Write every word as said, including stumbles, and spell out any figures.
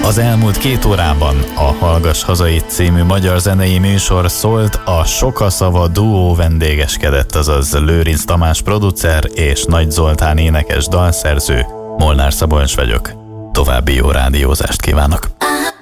Az elmúlt két órában a Hallgass Hazait című magyar zenei műsor szólt, a Sokaszava duó vendégeskedett, azaz Lőrinc Tamás producer és Nagy Zoltán énekes dalszerző. Molnár Szabolcs vagyok. További jó rádiózást kívánok!